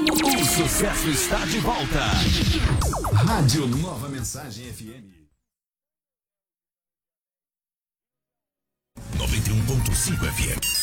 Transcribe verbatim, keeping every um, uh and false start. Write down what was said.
O sucesso está de volta. Rádio Nova Mensagem F M. noventa e um ponto cinco F M.